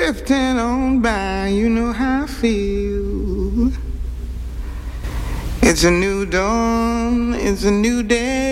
drifting on by, you know how I feel. It's a new dawn, it's a new day.